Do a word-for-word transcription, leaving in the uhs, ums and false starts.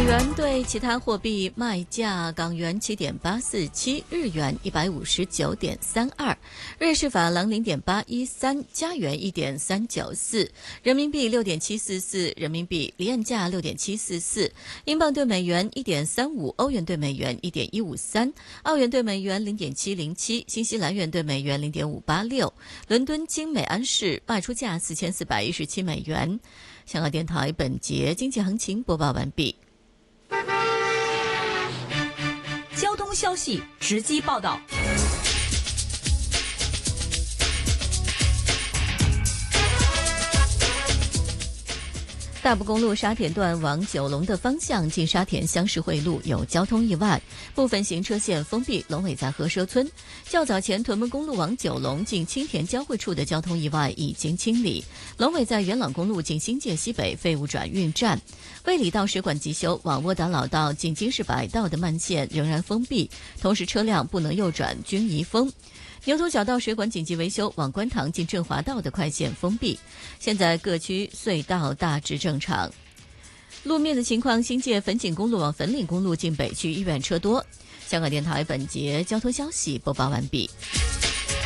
美元对其他货币卖价：港元七点八四七，日元一百五十九点三二，瑞士法郎零点八一三，加元一点三九四，人民币六点七四四，人民币离岸价六点七四四，英镑对美元一点三五，欧元对美元一点一五三，澳元对美元零点七零七，新西兰元对美元零点五八六。伦敦金美安士卖出价四千四百一十七美元。香港电台本节经济行情播报完毕。 交通消息直击报道。 大埔公路沙田段往九龙的方向，近沙田乡市会路有交通意外，部分行车线封闭。龙尾在河蛇村。较早前屯门公路往九龙近青田交汇处的交通意外已经清理。龙尾在元朗公路近新界西北废物转运站。卫理道水管急修，往窝打老道近金市百道的慢线仍然封闭，同时车辆不能右转均宜封。牛头角道水管紧急维修，往观塘进振华道的快线封闭。现在各区隧道大致正常。路面的情况，新界粉锦公路往粉岭公路进北区医院车多。香港电台本节交通消息播报完毕。